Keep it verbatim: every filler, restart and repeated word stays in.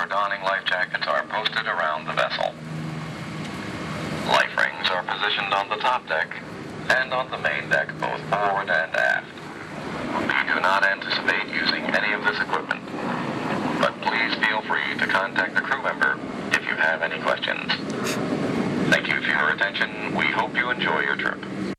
donning life jackets are posted around the vessel. Life rings are positioned on the top deck and on the main deck, both forward and aft. We do not anticipate using any of this equipment, but please feel free to contact the crew member if you have any questions. Thank you for your attention. We hope you enjoy your trip.